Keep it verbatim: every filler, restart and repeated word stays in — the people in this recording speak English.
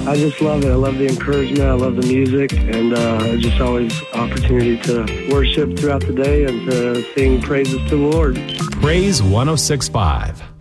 I just love it. I love the encouragement. I love the music, and uh, just always opportunity to worship throughout the day and to sing praises to the Lord. Praise one oh six point five.